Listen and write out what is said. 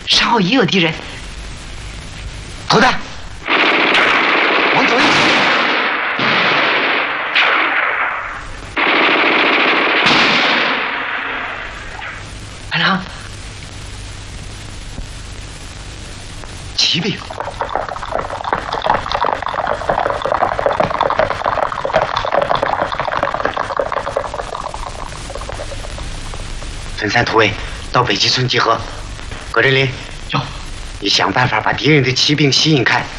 身后也有敌人。投弹，往左一走。班长，骑兵。分散突围，到北极村集合。葛振林，有，你想办法把敌人的骑兵吸引开，